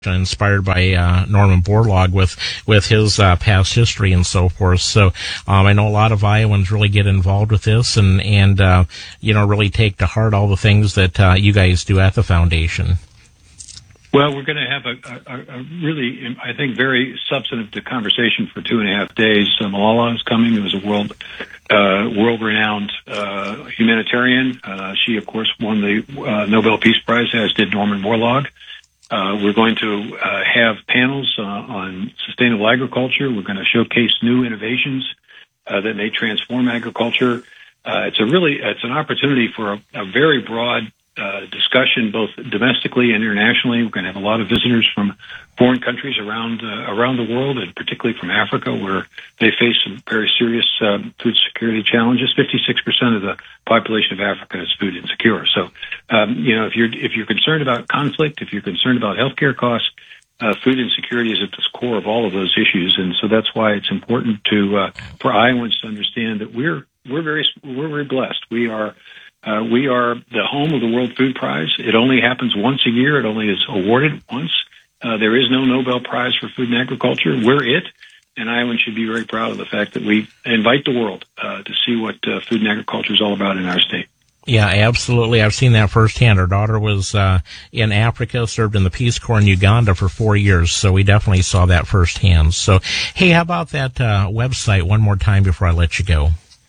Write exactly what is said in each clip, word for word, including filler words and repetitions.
inspired by uh, Norman Borlaug with with his uh, past history and so forth. So um, I know a lot of Iowans really get involved with this and and uh, you know really take to heart all the things that uh, you guys do at the foundation. Well, we're going to have a, a, a really, I think, very substantive conversation for two and a half days. So Malala is coming, who is a world uh, world-renowned uh, humanitarian. Uh, she, of course, won the uh, Nobel Peace Prize, as did Norman Borlaug. Uh, we're going to uh, have panels uh, on sustainable agriculture. We're going to showcase new innovations uh, that may transform agriculture. Uh, it's a really, it's an opportunity for a, a very broad uh, discussion, both domestically and internationally. We're going to have a lot of visitors from foreign countries around uh, around the world, and particularly from Africa, where they face some very serious uh, food security challenges. fifty-six percent of the population of Africa is food insecure. So, um, you know, if you're if you're concerned about conflict, if you're concerned about healthcare costs, uh, food insecurity is at the core of all of those issues, and so that's why it's important to uh, for Iowans to understand that we're we're very we're very blessed. We are. Uh, we are the home of the World Food Prize. It only happens once a year. It only is awarded once. Uh, there is no Nobel Prize for food and agriculture. We're it, and Iowans should be very proud of the fact that we invite the world uh, to see what uh, food and agriculture is all about in our state. Yeah, absolutely. I've seen that firsthand. Our daughter was uh, in Africa, served in the Peace Corps in Uganda for four years, so we definitely saw that firsthand. So, hey, how about that uh, website one more time before I let you go?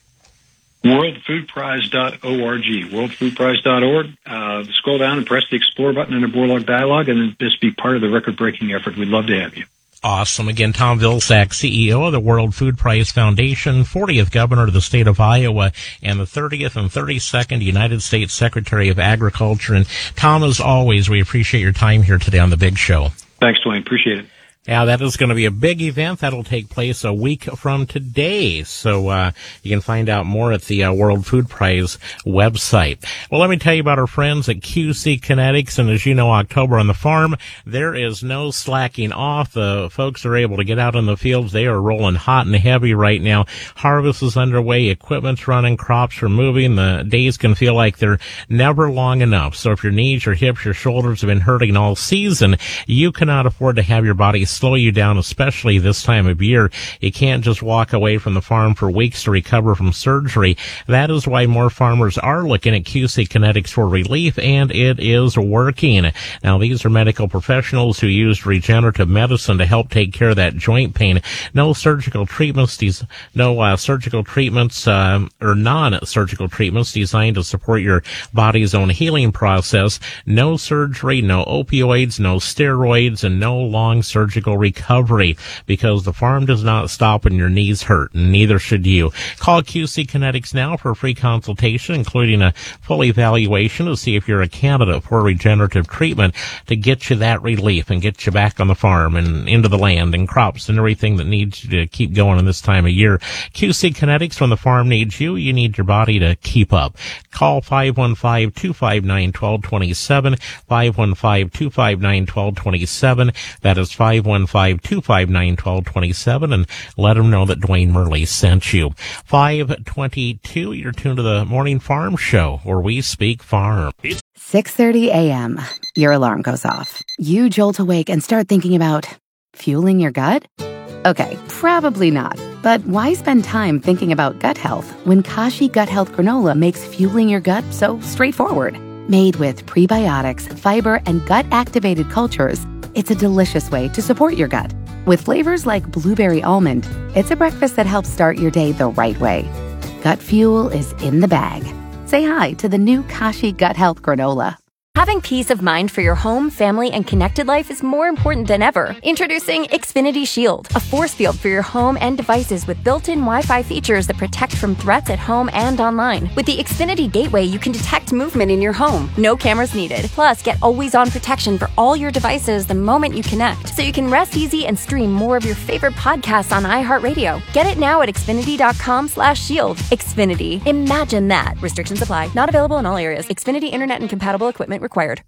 world food prize dot org, world food prize dot org. Uh, scroll down and press the Explore button under Borlaug Dialogue, and then just be part of the record-breaking effort. We'd love to have you. Awesome. Again, Tom Vilsack, C E O of the World Food Prize Foundation, fortieth Governor of the state of Iowa, and the thirtieth and thirty-second United States Secretary of Agriculture. And Tom, as always, we appreciate your time here today on The Big Show. Thanks, Dwayne. Appreciate it. Yeah, that is going to be a big event. That'll take place a week from today. So uh you can find out more at the uh, World Food Prize website. Well, let me tell you about our friends at Q C Kinetics. And as you know, October on the farm, there is no slacking off. The folks are able to get out in the fields. They are rolling hot and heavy right now. Harvest is underway. Equipment's running. Crops are moving. The days can feel like they're never long enough. So if your knees, your hips, your shoulders have been hurting all season, you cannot afford to have your body slow you down, especially this time of year. You can't just walk away from the farm for weeks to recover from surgery. That is why more farmers are looking at Q C Kinetics for relief, and it is working. Now, these are medical professionals who use regenerative medicine to help take care of that joint pain. No surgical treatments, these no uh, surgical treatments uh, or non-surgical treatments designed to support your body's own healing process. No surgery, no opioids, no steroids, and no long surgical recovery, because the farm does not stop when your knees hurt, and neither should you. Call Q C Kinetics now for a free consultation, including a full evaluation to see if you're a candidate for regenerative treatment to get you that relief and get you back on the farm and into the land and crops and everything that needs you to keep going in this time of year. Q C Kinetics, when the farm needs you, you need your body to keep up. Call five one five, two five nine, one two two seven, five one five, two five nine, one two two seven. That is five one five, two five nine, one two two seven, and let them know that Dwayne Murley sent you. five twenty-two, you're tuned to the Morning Farm Show, where we speak farm. six thirty a.m. Your alarm goes off. You jolt awake and start thinking about fueling your gut? Okay, probably not. But why spend time thinking about gut health when Kashi Gut Health Granola makes fueling your gut so straightforward? Made with prebiotics, fiber, and gut-activated cultures, it's a delicious way to support your gut. With flavors like blueberry almond, it's a breakfast that helps start your day the right way. Gut fuel is in the bag. Say hi to the new Kashi Gut Health Granola. Having peace of mind for your home, family, and connected life is more important than ever. Introducing Xfinity Shield, a force field for your home and devices with built-in Wi-Fi features that protect from threats at home and online. With the Xfinity Gateway, you can detect movement in your home. No cameras needed. Plus, get always-on protection for all your devices the moment you connect, so you can rest easy and stream more of your favorite podcasts on iHeartRadio. Get it now at Xfinity.com slash shield. Xfinity. Imagine that. Restrictions apply. Not available in all areas. Xfinity Internet and compatible equipment required.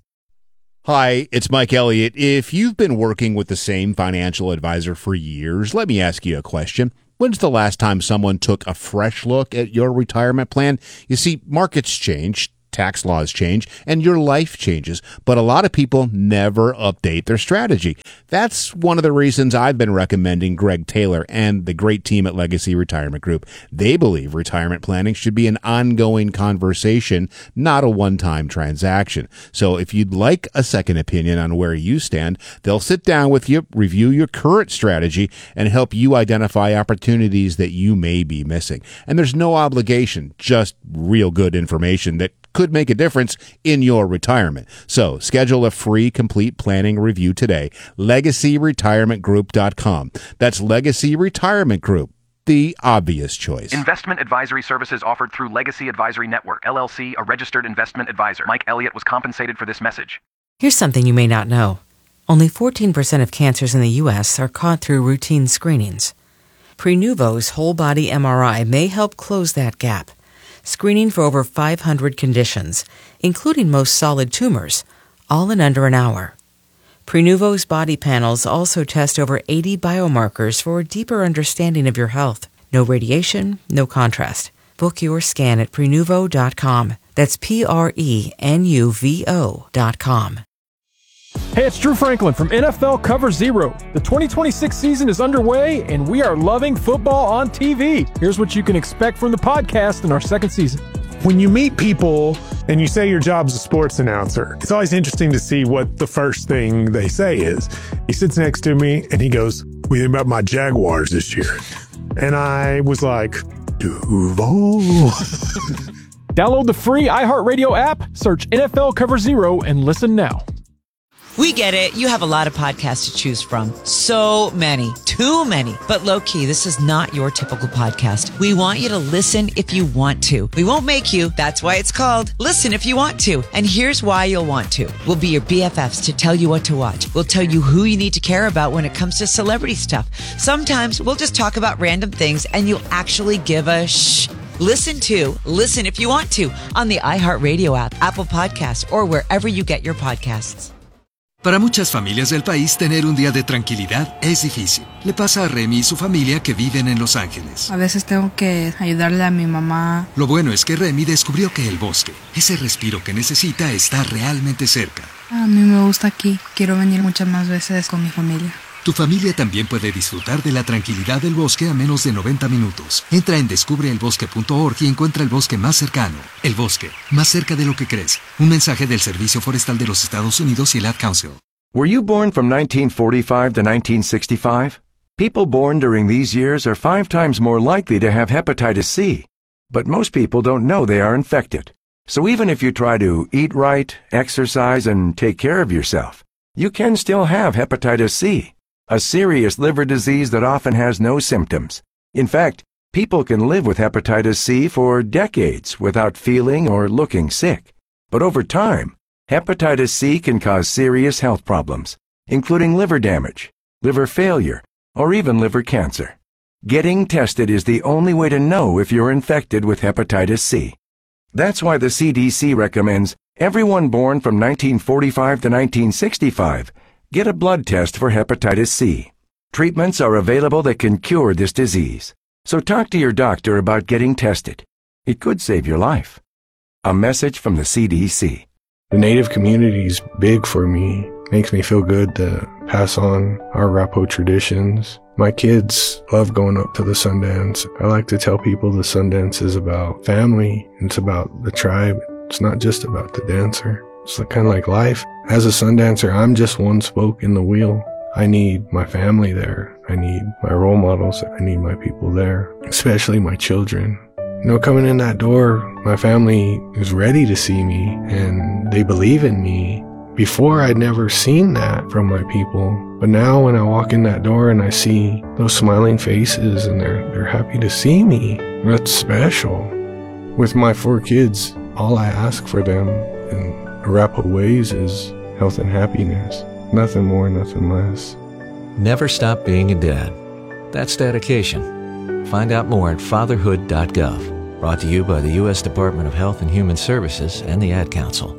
Hi, it's Mike Elliott. If you've been working with the same financial advisor for years, let me ask you a question. When's the last time someone took a fresh look at your retirement plan? You see, markets change, tax laws change, and your life changes. But a lot of people never update their strategy. That's one of the reasons I've been recommending Greg Taylor and the great team at Legacy Retirement Group. They believe retirement planning should be an ongoing conversation, not a one-time transaction. So if you'd like a second opinion on where you stand, they'll sit down with you, review your current strategy, and help you identify opportunities that you may be missing. And there's no obligation, just real good information that could make a difference in your retirement. So schedule a free complete planning review today. legacy retirement group dot com. That's Legacy Retirement Group, the obvious choice. Investment advisory services offered through Legacy Advisory Network, L L C, a registered investment advisor. Mike Elliott was compensated for this message. Here's something you may not know. Only fourteen percent of cancers in the U S are caught through routine screenings. Prenuvo's whole-body M R I may help close that gap, screening for over five hundred conditions, including most solid tumors, all in under an hour. Prenuvo's body panels also test over eighty biomarkers for a deeper understanding of your health. No radiation, no contrast. Book your scan at prenuvo dot com. That's P R E N U V O dot com. Hey, it's Drew Franklin from N F L Cover Zero. The twenty twenty-six season is underway, and we are loving football on T V. Here's what you can expect from the podcast in our second season. When you meet people and you say your job's a sports announcer, it's always interesting to see what the first thing they say is. He sits next to me and he goes, "What do you think about my Jaguars this year?" And I was like, Duval. Download the free iHeartRadio app, search N F L Cover Zero, and listen now. We get it. You have a lot of podcasts to choose from. So many. Too many. But low-key, this is not your typical podcast. We want you to listen if you want to. We won't make you. That's why it's called Listen If You Want To. And here's why you'll want to. We'll be your B F Fs to tell you what to watch. We'll tell you who you need to care about when it comes to celebrity stuff. Sometimes we'll just talk about random things and you'll actually give a shh. Listen to Listen If You Want To on the iHeartRadio app, Apple Podcasts, or wherever you get your podcasts. Para muchas familias del país, tener un día de tranquilidad es difícil. Le pasa a Remy y su familia que viven en Los Ángeles. A veces tengo que ayudarle a mi mamá. Lo bueno es que Remy descubrió que el bosque, ese respiro que necesita, está realmente cerca. A mí me gusta aquí. Quiero venir muchas más veces con mi familia. Tu familia también puede disfrutar de la tranquilidad del bosque a menos de noventa minutos. Entra en descubre el bosque punto org y encuentra el bosque más cercano. El bosque, más cerca de lo que crees. Un mensaje del Servicio Forestal de los Estados Unidos y el Ad Council. Were you born from nineteen forty-five to nineteen sixty-five? People born during these years are five times more likely to have hepatitis C. But most people don't know they are infected. So even if you try to eat right, exercise, and take care of yourself, you can still have hepatitis C. A serious liver disease that often has no symptoms. In fact, people can live with hepatitis C for decades without feeling or looking sick. But over time, hepatitis C can cause serious health problems, including liver damage, liver failure, or even liver cancer. Getting tested is the only way to know if you're infected with hepatitis C. That's why the C D C recommends everyone born from nineteen forty-five to nineteen sixty-five get a blood test for hepatitis C. Treatments are available that can cure this disease. So talk to your doctor about getting tested. It could save your life. A message from the C D C. The Native community is big for me. Makes me feel good to pass on our Arapaho traditions. My kids love going up to the Sundance. I like to tell people the Sundance is about family. It's about the tribe. It's not just about the dancer. It's kind of like life. As a Sundancer, I'm just one spoke in the wheel. I need my family there. I need my role models. I need my people there, especially my children. You know, coming in that door, my family is ready to see me and they believe in me. Before, I'd never seen that from my people. But now when I walk in that door and I see those smiling faces and they're, they're happy to see me, that's special. With my four kids, all I ask for them in Arapaho ways is health and happiness. Nothing more, nothing less. Never stop being a dad. That's dedication. Find out more at fatherhood dot gov. Brought to you by the U S Department of Health and Human Services and the Ad Council.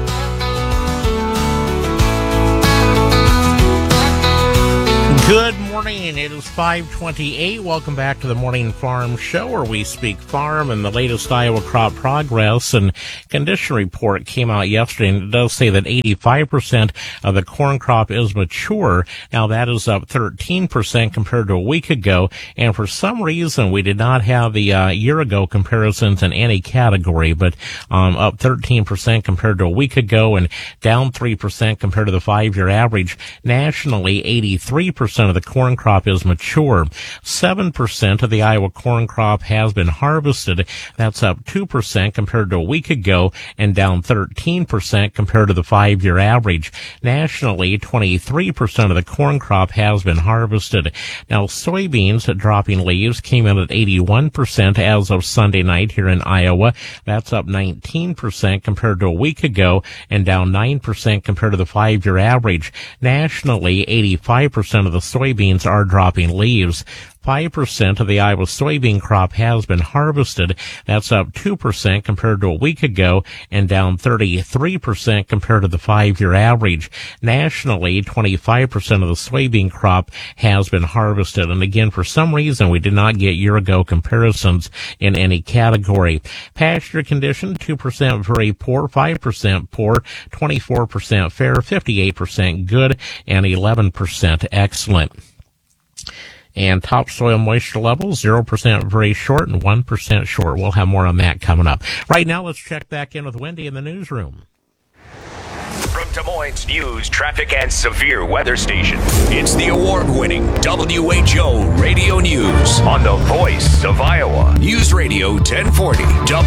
Good morning. morning. It is five twenty-eight. Welcome back to the Morning Farm Show, where we speak farm and the latest Iowa crop progress and condition report came out yesterday, and it does say that eighty-five percent of the corn crop is mature. Now, that is up thirteen percent compared to a week ago, and for some reason, we did not have the uh, year-ago comparisons in any category, but um, up thirteen percent compared to a week ago and down three percent compared to the five-year average. Nationally, eighty-three percent of the corn crop is mature. seven percent of the Iowa corn crop has been harvested. That's up two percent compared to a week ago and down thirteen percent compared to the five-year average. Nationally, twenty-three percent of the corn crop has been harvested. Now, soybeans dropping leaves came in at eighty-one percent as of Sunday night here in Iowa. That's up nineteen percent compared to a week ago and down nine percent compared to the five-year average. Nationally, eighty-five percent of the soybeans are dropping leaves. five percent of the Iowa soybean crop has been harvested. That's up two percent compared to a week ago and down thirty-three percent compared to the five-year average. Nationally, twenty-five percent of the soybean crop has been harvested. And again, for some reason, we did not get year-ago comparisons in any category. Pasture condition, two percent very poor, five percent poor, twenty-four percent fair, fifty-eight percent good, and eleven percent excellent. And topsoil moisture levels, zero percent very short and one percent short. We'll have more on that coming up. Right now, let's check back in with Wendy in the newsroom. From Des Moines News, Traffic, and Severe Weather Station, it's the award-winning W H O Radio News on the voice of Iowa. News Radio ten forty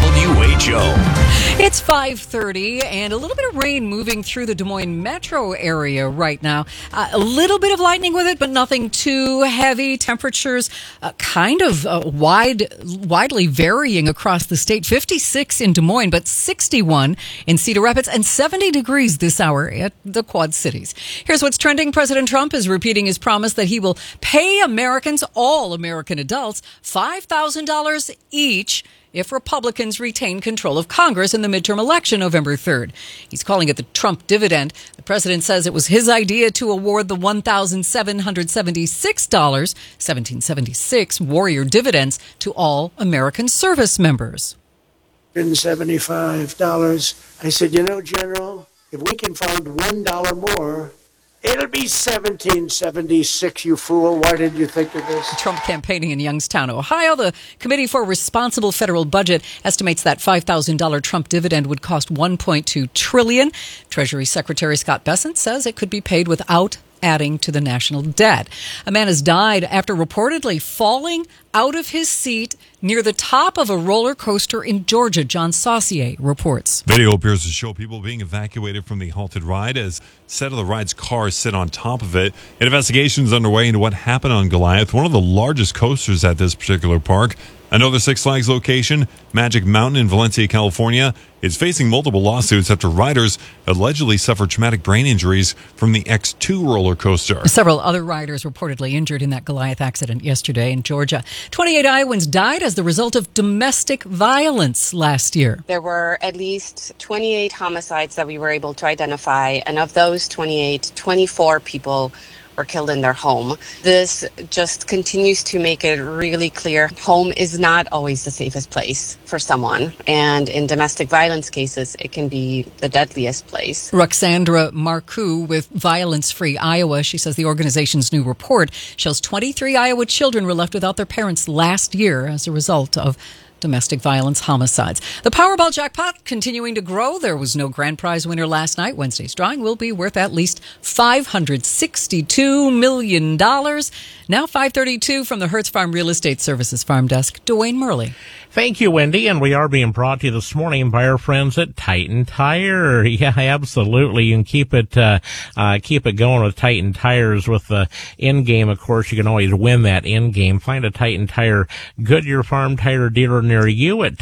W H O. It's five thirty and a little bit of rain moving through the Des Moines metro area right now. Uh, a little bit of lightning with it, but nothing too heavy. Temperatures uh, kind of uh, wide, widely varying across the state. fifty-six in Des Moines, but sixty-one in Cedar Rapids and seventy degrees this hour at the Quad Cities. Here's what's trending. President Trump is repeating his promise that he will pay Americans, all American adults, five thousand dollars each if Republicans retain control of Congress in the midterm election November third. He's calling it the Trump dividend. The president says it was his idea to award the one thousand seven hundred seventy-six dollars, seventeen seventy-six warrior dividends to all American service members. one hundred seventy-five dollars. I said, you know, General, if we can find one dollar more, it'll be seventeen seventy-six, you fool. Why did you think of this? Trump campaigning in Youngstown, Ohio. The Committee for Responsible Federal Budget estimates that five thousand dollars Trump dividend would cost one point two trillion dollars. Treasury Secretary Scott Bessent says it could be paid without adding to the national debt. A man has died after reportedly falling out of his seat near the top of a roller coaster in Georgia. John Saucier reports. Video appears to show people being evacuated from the halted ride as set of the ride's cars sit on top of it. An investigation is underway into what happened on Goliath, one of the largest coasters at this particular park. Another Six Flags location, Magic Mountain in Valencia, California, is facing multiple lawsuits after riders allegedly suffered traumatic brain injuries from the X two roller coaster. Several other riders reportedly injured in that Goliath accident yesterday in Georgia. twenty-eight Iowans died as the result of domestic violence last year. There were at least twenty-eight homicides that we were able to identify, and of those twenty-eight, twenty-four people were killed in their home. This just continues to make it really clear home is not always the safest place for someone. And in domestic violence cases, it can be the deadliest place. Roxandra Marcoux with Violence Free Iowa. She says the organization's new report shows twenty-three Iowa children were left without their parents last year as a result of domestic violence homicides. The Powerball jackpot continuing to grow. There was no grand prize winner last night. Wednesday's drawing will be worth at least five hundred sixty-two million dollars. Now five thirty-two from the Hertz Farm Real Estate Services Farm Desk. Dwayne Murley. Thank you, Wendy, and we are being brought to you this morning by our friends at Titan Tire. Yeah, absolutely. You can keep it, uh, uh, keep it going with Titan Tires with the in-game. Of course, you can always win that in-game. Find a Titan Tire Goodyear Farm Tire dealer near you at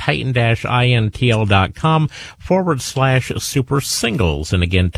titan-intl.com forward slash super singles. And again,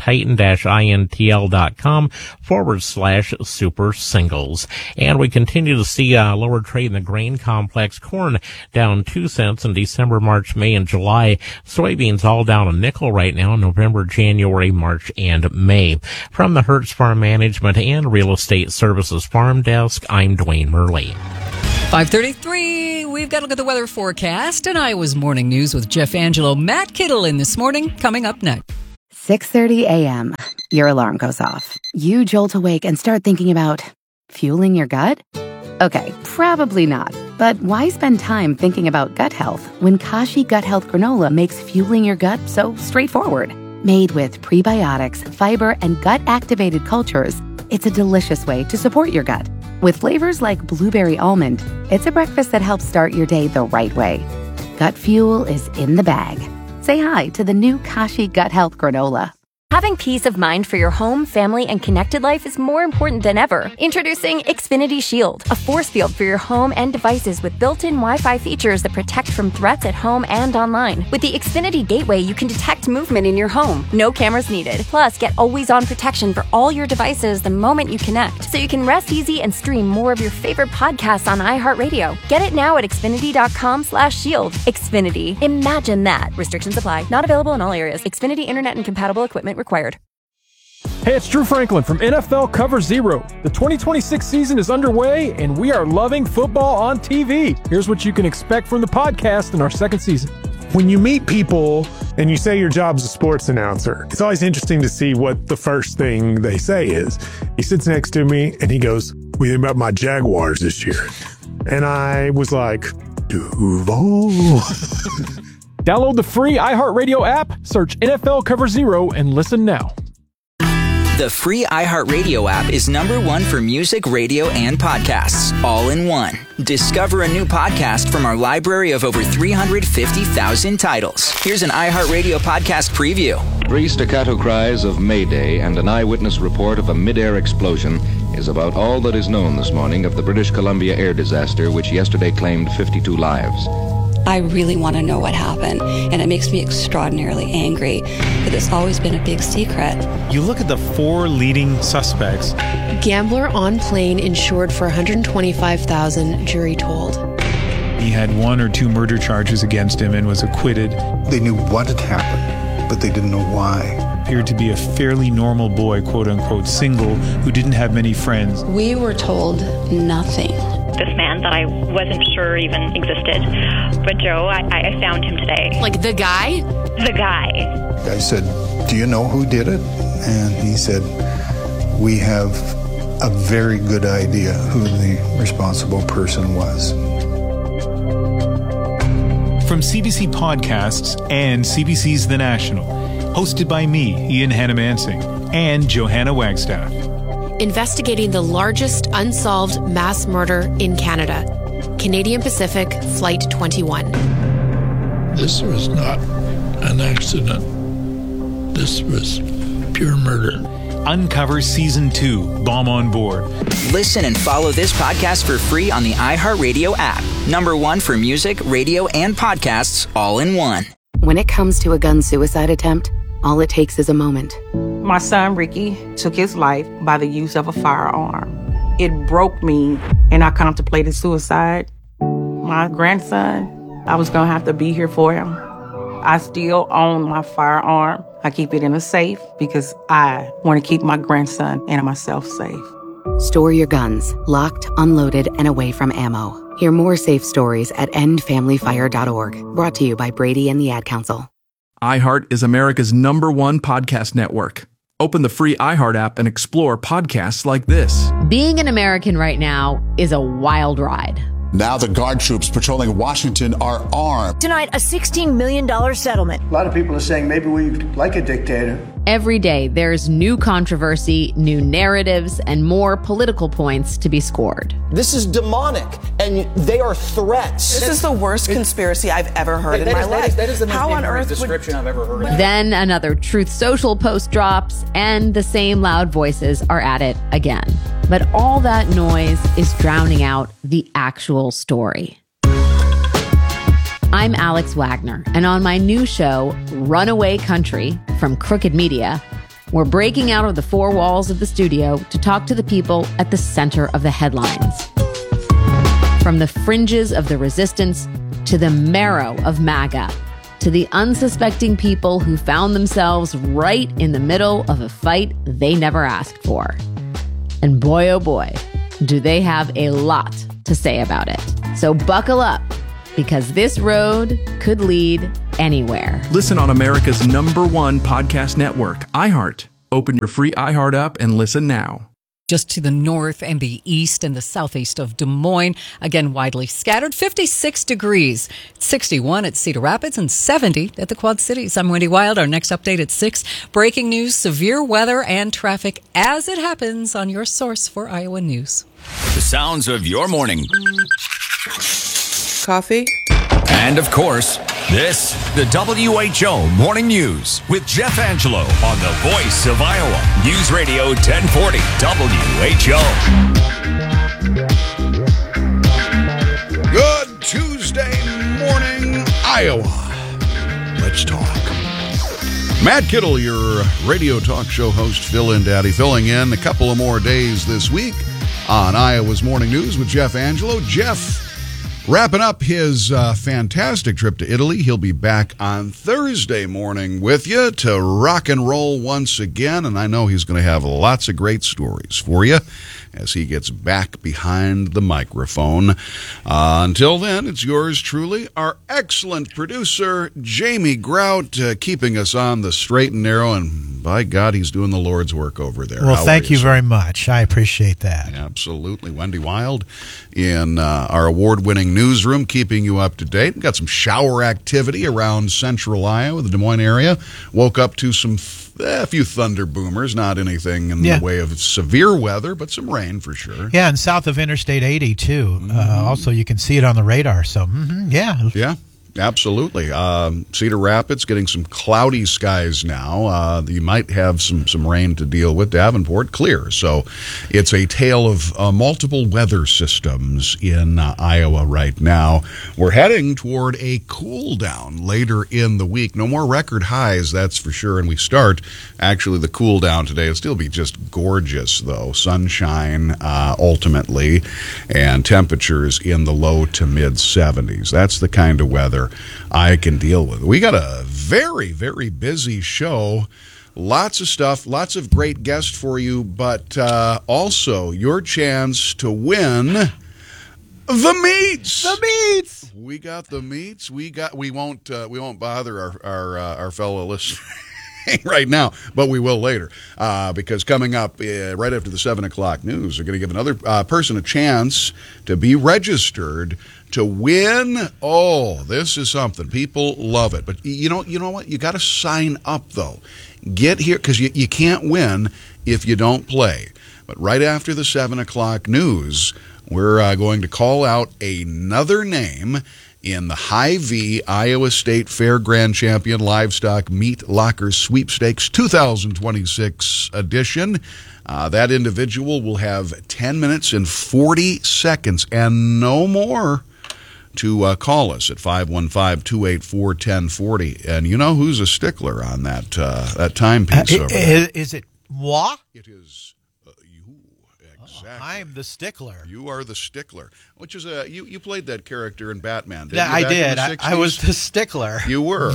titan-intl.com forward slash super singles. And we continue to see uh, lower trade in the grain complex. Corn down two two cents in December, March, May, and July. Soybeans all down a nickel right now in November, January, March, and May. From the Hertz Farm Management and Real Estate Services Farm Desk, I'm Dwayne Murley. five thirty-three, we've got to look at the weather forecast and Iowa's Morning News with Jeff Angelo. Matt Kittle in this morning, coming up next. six thirty a.m. Your alarm goes off. You jolt awake and start thinking about fueling your gut? Okay, probably not. But why spend time thinking about gut health when Kashi Gut Health Granola makes fueling your gut so straightforward? Made with prebiotics, fiber, and gut-activated cultures, it's a delicious way to support your gut. With flavors like blueberry almond, it's a breakfast that helps start your day the right way. Gut fuel is in the bag. Say hi to the new Kashi Gut Health Granola. Having peace of mind for your home, family, and connected life is more important than ever. Introducing Xfinity Shield, a force field for your home and devices with built-in Wi-Fi features that protect from threats at home and online. With the Xfinity Gateway, you can detect movement in your home. No cameras needed. Plus, get always-on protection for all your devices the moment you connect, so you can rest easy and stream more of your favorite podcasts on iHeartRadio. Get it now at Xfinity.com slash shield. Xfinity. Imagine that. Restrictions apply. Not available in all areas. Xfinity Internet and compatible equipment required. Hey, it's Drew Franklin from N F L Cover Zero. The twenty twenty-six season is underway, and we are loving football on T V. Here's what you can expect from the podcast in our second season. When you meet people and you say your job's a sports announcer, it's always interesting to see what the first thing they say is. He sits next to me and he goes, "What do you think about my Jaguars this year?" And I was like, Duval. Download the free iHeartRadio app, search N F L Cover Zero, and listen now. The free iHeartRadio app is number one for music, radio, and podcasts, all in one. Discover a new podcast from our library of over three hundred fifty thousand titles. Here's an iHeartRadio podcast preview. Three staccato cries of Mayday and an eyewitness report of a mid-air explosion is about all that is known this morning of the British Columbia air disaster, which yesterday claimed fifty-two lives. I really want to know what happened, and it makes me extraordinarily angry that it's always been a big secret. You look at the four leading suspects. Gambler on plane insured for one hundred twenty-five thousand dollars, jury told. He had one or two murder charges against him and was acquitted. They knew what had happened, but they didn't know why. Appeared to be a fairly normal boy, quote unquote, single, who didn't have many friends. We were told nothing. This man that I wasn't sure even existed. But Joe, I, I found him today. Like the guy? The guy. I said, "Do you know who did it?" And he said, "We have a very good idea who the responsible person was." From C B C Podcasts and C B C's The National, hosted by me, Ian Hannamansing, and Johanna Wagstaff. Investigating the largest unsolved mass murder in Canada. Canadian Pacific Flight twenty-one. This was not an accident. This was pure murder. Uncover Season two, Bomb on Board. Listen and follow this podcast for free on the iHeartRadio app. Number one for music, radio, and podcasts, all in one. When it comes to a gun suicide attempt, all it takes is a moment. My son, Ricky, took his life by the use of a firearm. It broke me, and I contemplated suicide. My grandson, I was going to have to be here for him. I still own my firearm. I keep it in a safe because I want to keep my grandson and myself safe. Store your guns, locked, unloaded, and away from ammo. Hear more safe stories at end family fire dot org. Brought to you by Brady and the Ad Council. iHeart is America's number one podcast network. Open the free iHeart app and explore podcasts like this. Being an American right now is a wild ride. Now the guard troops patrolling Washington are armed. Tonight, a sixteen million dollars settlement. A lot of people are saying maybe we like a dictator. Every day, there's new controversy, new narratives, and more political points to be scored. This is demonic, and they are threats. This is the worst conspiracy I've ever heard that, in that my is, life. That is, that is the most How on earth description would... I've ever heard. Then another Truth Social post drops, and the same loud voices are at it again. But all that noise is drowning out the actual story. I'm Alex Wagner, and on my new show, Runaway Country, from Crooked Media, we're breaking out of the four walls of the studio to talk to the people at the center of the headlines. From the fringes of the resistance to the marrow of MAGA, to the unsuspecting people who found themselves right in the middle of a fight they never asked for. And boy, oh boy, do they have a lot to say about it. So buckle up, because this road could lead anywhere. Listen on America's number one podcast network, iHeart. Open your free iHeart app and listen now. Just to the north and the east and the southeast of Des Moines. Again, widely scattered, fifty-six degrees. sixty-one at Cedar Rapids and seventy at the Quad Cities. I'm Wendy Wild. Our next update at six. Breaking news, severe weather and traffic as it happens on your source for Iowa News. The sounds of your morning. Coffee. And, of course, this, the W H O Morning News with Jeff Angelo on the voice of Iowa. News Radio ten forty W H O. Good Tuesday morning, Iowa. Let's talk. Matt Kittle, your radio talk show host, fill-in daddy, filling in a couple of more days this week on Iowa's Morning News with Jeff Angelo. Jeff wrapping up his uh, fantastic trip to Italy. He'll be back on Thursday morning with you to rock and roll once again, and I know he's going to have lots of great stories for you as he gets back behind the microphone. Uh, until then, it's yours truly, our excellent producer, Jamie Grout, uh, keeping us on the straight and narrow, and by God, he's doing the Lord's work over there. Well, How thank you, you sir? very much. I appreciate that. Absolutely. Wendy Wild in uh, our award-winning newsroom, keeping you up to date. We've got some shower activity around central Iowa, the Des Moines area. Woke up to some a few thunder boomers, not anything in yeah. the way of severe weather, but some rain for sure. Yeah, and south of Interstate eighty, too. Mm-hmm. Uh, also, you can see it on the radar. So, mm-hmm, yeah. Yeah. Absolutely. Um, Cedar Rapids getting some cloudy skies now. Uh, you might have some, some rain to deal with. Davenport, clear. So it's a tale of uh, multiple weather systems in uh, Iowa right now. We're heading toward a cool down later in the week. No more record highs, that's for sure. And we start, actually, the cool down today. It'll still be just gorgeous, though. Sunshine, uh, ultimately, and temperatures in the low to mid seventies. That's the kind of weather I can deal with. We got a very, very busy show. Lots of stuff, lots of great guests for you, but uh, also your chance to win the meats. The meats. We got the meats. We got. We won't. Uh, we won't bother our our uh, our fellow listeners right now, but we will later, uh, because coming up uh, right after the seven o'clock news, we're going to give another uh, person a chance to be registered to win. Oh, this is something. People love it. But you know, you know what? You got to sign up, though. Get here, because you, you can't win if you don't play. But right after the seven o'clock news, we're uh, going to call out another name in the Hy-Vee Iowa State Fair Grand Champion Livestock Meat Locker Sweepstakes two thousand twenty-six edition. Uh, that individual will have ten minutes and forty seconds and no more to uh, call us at five one five, two eight four, one zero four zero. And you know who's a stickler on that uh, that timepiece uh, over is, there? is it moi? It is uh, you, exactly. Oh, I'm the stickler. You are the stickler, which is a you, you played that character in Batman, didn't yeah, you? I did. I, I was the stickler. You were.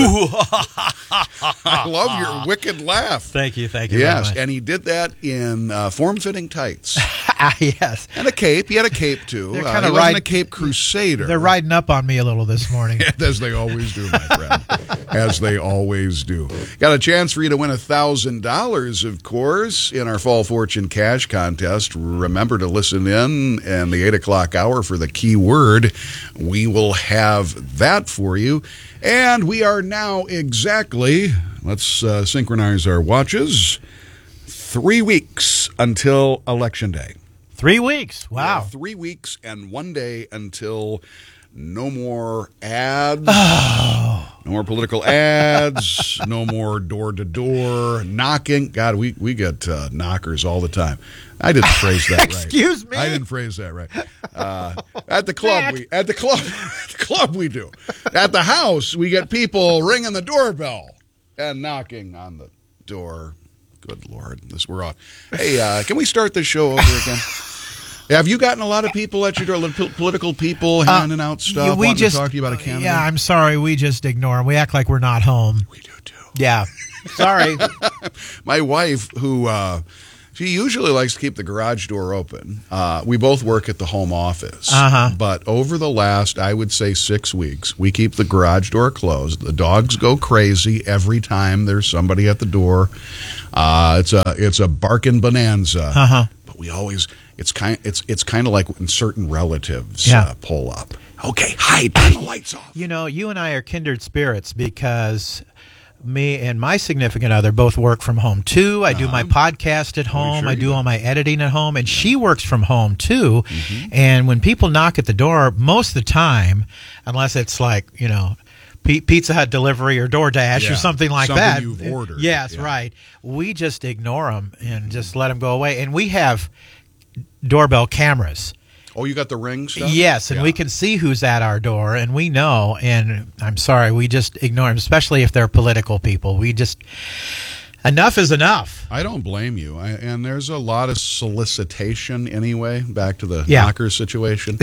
I love your wicked laugh. Thank you, thank you yes, very much. And he did that in uh, form-fitting tights. Yes. And a cape. He had a cape, too. They're uh, kind he of wasn't ride, a cape crusader. They're riding up on me a little this morning. As they always do, my friend. As they always do. Got a chance for you to win one thousand dollars, of course, in our Fall Fortune Cash Contest. Remember to listen in and the eight o'clock hour for the key word. We will have that for you. And we are now exactly, let's uh, synchronize our watches, three weeks until Election Day. Three weeks. Wow. Three weeks and one day until no more ads. Oh. No more political ads. No more door-to-door knocking. God, we, we get uh, knockers all the time. I didn't phrase that right. Excuse me? I didn't phrase that right. Uh, at the club, we at the club, at the club we do. At the house, we get people ringing the doorbell and knocking on the door. Good Lord, this we're on. Hey, uh, can we start this show over again? Have you gotten a lot of people at your door, po- political people handing out stuff, yeah, we wanting just, to talk to you about a candidate? Yeah, I'm sorry. We just ignore them. We act like we're not home. We do, too. Yeah. Sorry. My wife, who uh, she usually likes to keep the garage door open. Uh, we both work at the home office. Uh-huh. But over the last, I would say, six weeks, we keep the garage door closed. The dogs go crazy every time there's somebody at the door. Uh, it's a it's a barking bonanza. Uh-huh. But we always it's kind it's it's kind of like when certain relatives Yeah. uh, pull up. Okay, hide, turn the lights off. You know, you and I are kindred spirits because me and my significant other both work from home too. I do my podcast at home. sure I you do do. all my editing at home, and she works from home too. And when people knock at the door, most of the time, unless it's like, you know, P- Pizza Hut delivery or DoorDash Yeah, or something like something that. you've ordered. Yes, Yeah. right. We just ignore them and just let them go away. And we have doorbell cameras. Oh, you got the ring stuff? Yes, and Yeah. we can see who's at our door, and we know. And I'm sorry, we just ignore them, especially if they're political people. We just enough is enough. I don't blame you. I, and there's a lot of solicitation anyway, back to the Yeah. knocker situation.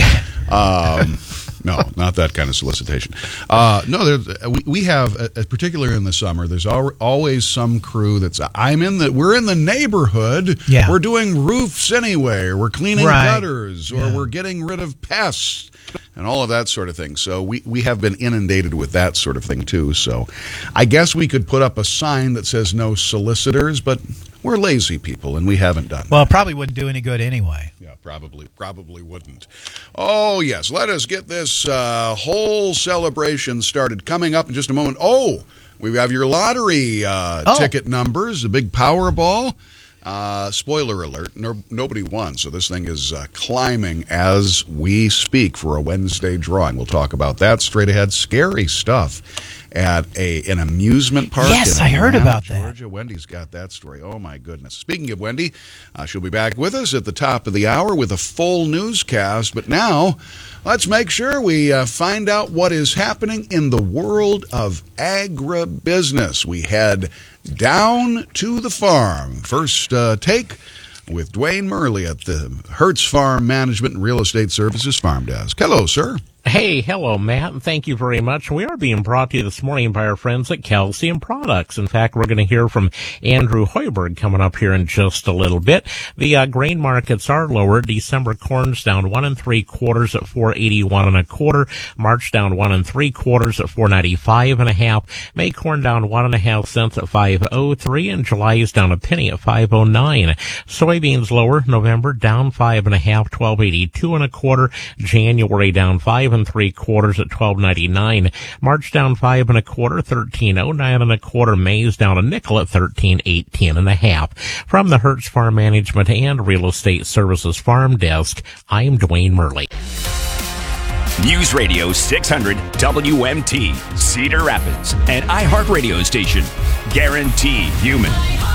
um, no, not that kind of solicitation. Uh, no, there's, we, we have, uh, particularly in the summer, there's al- always some crew that's, I'm in the, we're in the neighborhood. Yeah. We're doing roofs anyway, or we're cleaning Right. gutters, or Yeah. we're getting rid of pests. And all of that sort of thing. So we, we have been inundated with that sort of thing, too. So I guess we could put up a sign that says no solicitors, but we're lazy people, and we haven't done Well, it probably wouldn't do any good anyway. that. Yeah, probably, probably wouldn't. Oh, yes. Let us get this uh, whole celebration started. Coming up in just a moment. Oh, we have your lottery uh, Oh. ticket numbers, the big Powerball. Uh, spoiler alert, no, nobody won, so this thing is uh, climbing as we speak for a Wednesday drawing. We'll talk about that straight ahead. Scary stuff at a an amusement park. Yes, in I heard Atlanta, about that. Georgia. Wendy's got that story. Oh, my goodness. Speaking of Wendy, uh, she'll be back with us at the top of the hour with a full newscast. But now, let's make sure we uh, find out what is happening in the world of agribusiness. We head down to the farm. First uh, take with Dwayne Murley at the Hertz Farm Management and Real Estate Services Farm Desk. Hello, sir. Hey, hello, Matt, and thank you very much. We are being brought to you this morning by our friends at Calcium Products. In fact, we're going to hear from Andrew Hoiberg coming up here in just a little bit. The uh, grain markets are lower. December corn's down one and three quarters at four eighty-one and a quarter. March down one and three quarters at four ninety-five and a half. May corn down one and a half cents at five oh three, and July is down a penny at five oh nine. Soybeans lower. November down five and a half, twelve eighty-two and a quarter. January down five and three quarters at twelve ninety-nine. March down five and a quarter, thirteen oh nine and a quarter. May's down a nickel at thirteen eighteen and a half. From the Hertz Farm Management and Real Estate Services Farm Desk, I'm Dwayne Murley. News Radio six hundred W M T, Cedar Rapids, an iHeartRadio station. Guaranteed human.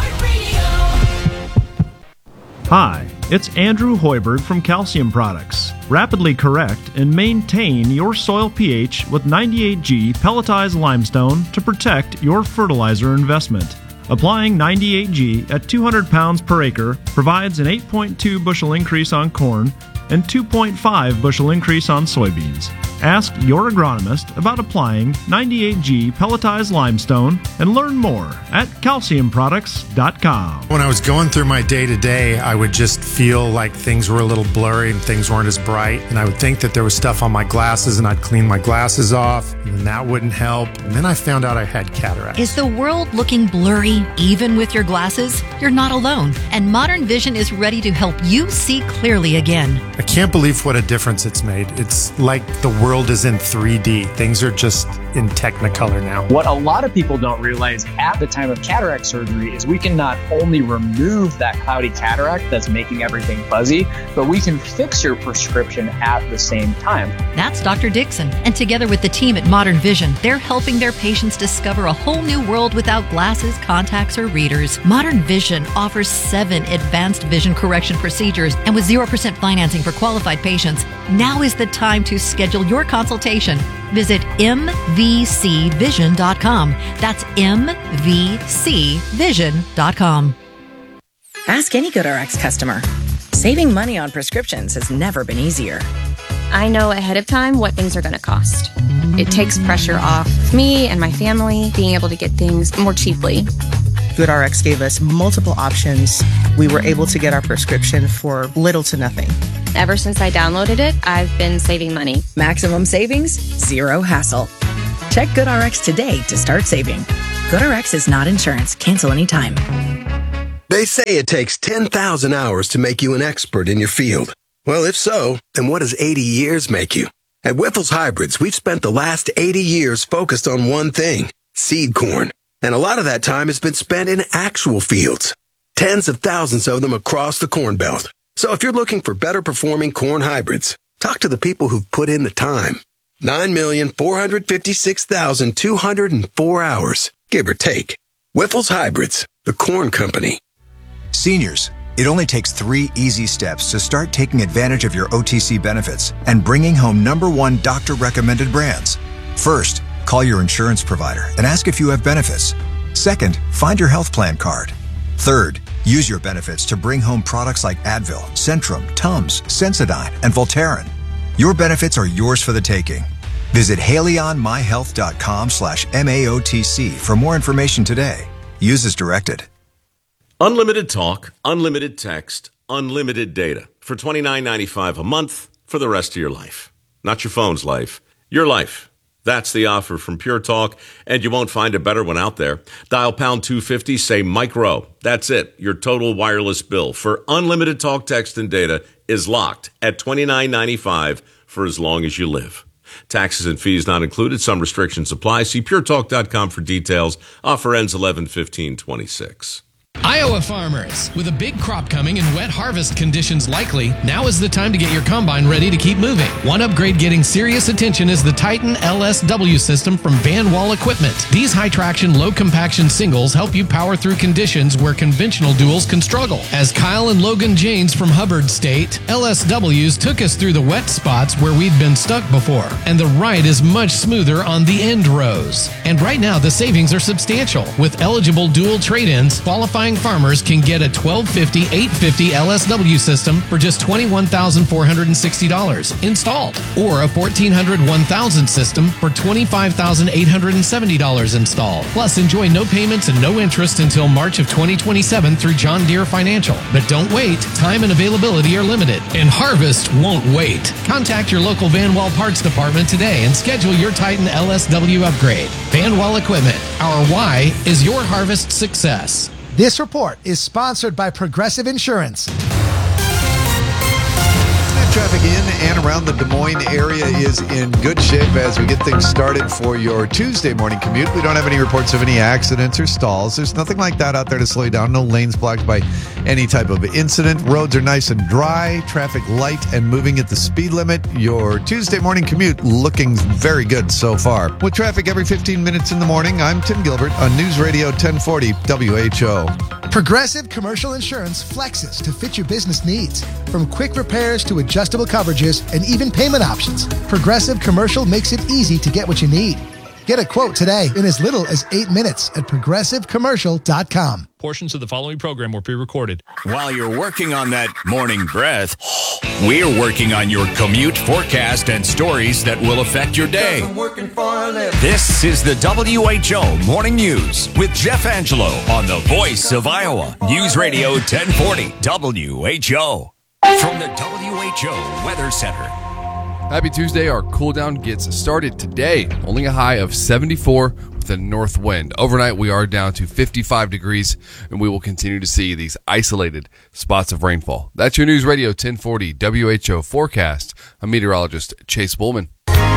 Hi, it's Andrew Hoiberg from Calcium Products. Rapidly correct and maintain your soil pH with ninety-eight G pelletized limestone to protect your fertilizer investment. Applying ninety-eight G at two hundred pounds per acre provides an eight point two bushel increase on corn and two point five bushel increase on soybeans. Ask your agronomist about applying ninety-eight G pelletized limestone and learn more at calcium products dot com. When I was going through my day-to-day, I would just feel like things were a little blurry and things weren't as bright. And I would think that there was stuff on my glasses, and I'd clean my glasses off, and then that wouldn't help. And then I found out I had cataracts. Is the world looking blurry even with your glasses? You're not alone, and Modern Vision is ready to help you see clearly again. I can't believe what a difference it's made. It's like the world is in three D. Things are just in Technicolor now. What a lot of people don't realize at the time of cataract surgery is we can not only remove that cloudy cataract that's making everything fuzzy, but we can fix your prescription at the same time. That's Doctor Dixon, and together with the team at Modern Vision, they're helping their patients discover a whole new world without glasses, contacts, or readers. Modern Vision offers seven advanced vision correction procedures, and with zero percent financing for qualified patients, now is the time to schedule your consultation. Visit M V C vision dot com. That's M V C vision dot com. Ask any GoodRx customer. Saving money on prescriptions has never been easier. I know ahead of time what things are going to cost. It takes pressure off me and my family being able to get things more cheaply. GoodRx gave us multiple options. We were able to get our prescription for little to nothing. Ever since I downloaded it, I've been saving money. Maximum savings, zero hassle. Check GoodRx today to start saving. GoodRx is not insurance. Cancel anytime. They say it takes ten thousand hours to make you an expert in your field. Well, if so, then what does eighty years make you? At Whiffles Hybrids, we've spent the last eighty years focused on one thing, seed corn. And a lot of that time has been spent in actual fields. Tens of thousands of them across the Corn Belt. So if you're looking for better performing corn hybrids, talk to the people who've put in the time. nine million four hundred fifty-six thousand two hundred four hours, give or take. Whiffles Hybrids, the corn company. Seniors, it only takes three easy steps to start taking advantage of your O T C benefits and bringing home number one doctor-recommended brands. First, call your insurance provider and ask if you have benefits. Second, find your health plan card. Third, use your benefits to bring home products like Advil, Centrum, Tums, Sensodyne, and Voltaren. Your benefits are yours for the taking. Visit haleyonmyhealth.com slash MAOTC for more information today. Use as directed. Unlimited talk, unlimited text, unlimited data for twenty-nine ninety-five a month for the rest of your life. Not your phone's life, your life. That's the offer from Pure Talk, and you won't find a better one out there. Dial pound two fifty, say Mike Rowe. That's it. Your total wireless bill for unlimited talk, text, and data is locked at twenty-nine ninety-five for as long as you live. Taxes and fees not included. Some restrictions apply. See pure talk dot com for details. Offer ends eleven fifteen twenty-six. Iowa farmers, with a big crop coming and wet harvest conditions likely, now is the time to get your combine ready to keep moving. One upgrade getting serious attention is the Titan L S W system from Van Wall Equipment. These high-traction, low-compaction singles help you power through conditions where conventional duals can struggle. As Kyle and Logan Janes from Hubbard state, L S Ws took us through the wet spots where we'd been stuck before, and the ride is much smoother on the end rows. And right now, the savings are substantial. With eligible dual trade-ins, qualifying farmers can get a twelve fifty, eight fifty L S W system for just twenty-one thousand four hundred sixty dollars installed, or a fourteen hundred, one thousand system for twenty-five thousand eight hundred seventy dollars installed. Plus, enjoy no payments and no interest until March of twenty twenty-seven through John Deere Financial. But don't wait. Time and availability are limited, and harvest won't wait. Contact your local Van Wall Parts Department today and schedule your Titan L S W upgrade. Van Wall Equipment. Our why is your harvest success. This report is sponsored by Progressive Insurance. Traffic in and around the Des Moines area is in good shape as we get things started for your Tuesday morning commute. We don't have any reports of any accidents or stalls. There's nothing like that out there to slow you down. No lanes blocked by any type of incident. Roads are nice and dry. Traffic light and moving at the speed limit. Your Tuesday morning commute looking very good so far. With traffic every fifteen minutes in the morning, I'm Tim Gilbert on News Radio ten forty W H O. Progressive Commercial Insurance flexes to fit your business needs. From quick repairs to adjustable coverages and even payment options, Progressive Commercial makes it easy to get what you need. Get a quote today in as little as eight minutes at progressive commercial dot com. Portions of the following program were pre-recorded. While you're working on that morning breath, we're working on your commute forecast and stories that will affect your day. This is the W H O Morning News with Jeff Angelo on the Voice of Iowa. News Radio ten forty W H O. From the W H O Weather Center. Happy Tuesday. Our cool down gets started today. Only a high of seventy-four with a north wind. Overnight, we are down to fifty-five degrees, and we will continue to see these isolated spots of rainfall. That's your News Radio ten forty W H O forecast. I'm meteorologist Chase Bullman.